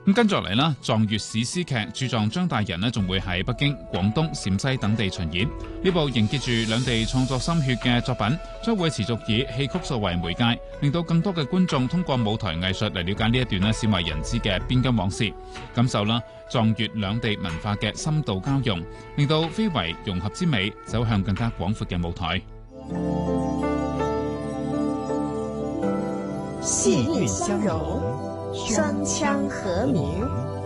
咁跟住落嚟啦，藏粵史詩劇駐藏張大人呢，仲會喺北京、廣東、陝西等地巡演。呢部凝結住兩地創作心血嘅作品，將會持續以戲曲作為媒介，令到更多嘅觀眾通過舞台藝術嚟了解呢一段鮮為人知嘅邊疆往事，感受啦藏粵兩地文化嘅深度交融，令到非遺融合之美走向更加廣闊嘅舞台。 氣韻相融，雙腔和鳴。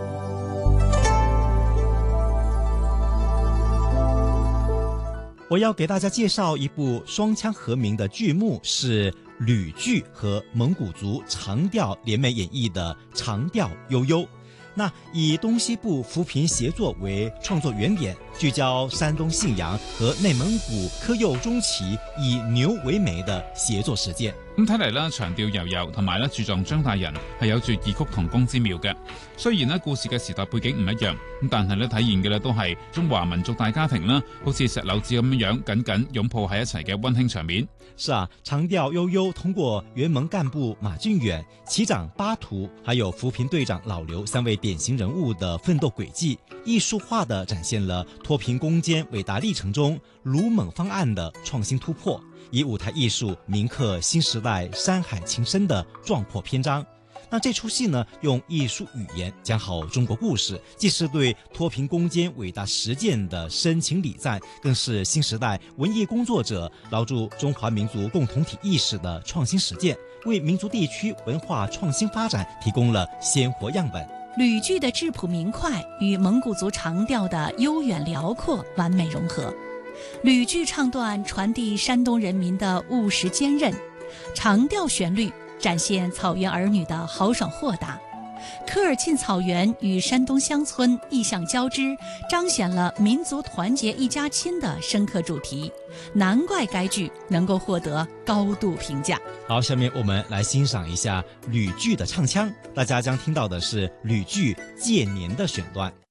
我要給大家介紹一部雙腔和鳴的劇目，是呂劇和蒙古族長調聯袂演繹的《長調悠悠》。那以東西部扶貧協作為創作原點，聚焦山東信陽和內蒙古科右中旗以牛為媒的協作實踐。 咁睇嚟啦，長調悠悠同埋咧駐藏張大人係有住異曲同工之妙嘅。雖然咧故事嘅時代背景唔一樣，咁但係咧體現嘅咧都係中華民族大家庭啦，好似石榴子咁樣緊緊擁抱喺一齊嘅溫馨場面。 是啊，長調悠悠通過原盟幹部馬俊遠、旗長巴圖，還有扶貧隊長老劉三位典型人物的奮鬥軌跡，藝術化地展現了脫貧攻堅偉大歷程中魯蒙方案的創新突破，以舞台藝術銘刻新時代山海情深的壯闊篇章。那這出戲呢，用藝術語言講好中國故事，既是對脫貧攻堅偉大實踐的深情禮讚，更是新時代文藝工作者牢築中華民族共同體意識的創新實踐，為民族地區文化創新發展提供了鮮活樣本。 呂劇的質樸明快與蒙古族長調的悠遠遼闊完美融合，呂劇唱段傳遞山東人民的務實堅韌，長調旋律展現草原兒女的豪爽豁達，科爾沁草原與山東鄉村意象交織，彰顯了民族團結一家親的深刻主題，難怪該劇能夠獲得高度評價。 好，下面我們來欣賞一下呂劇的唱腔，大家將聽到的是呂劇《借年》的選段。